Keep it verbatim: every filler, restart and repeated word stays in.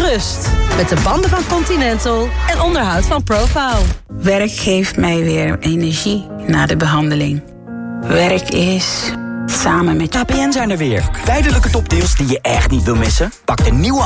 rust. Met de banden van Continental en onderhoud van Profile. Werk geeft mij weer energie na de behandeling. Werk is samen met... K P N zijn er weer. Tijdelijke topdeals die je echt niet wil missen? Pak de nieuwe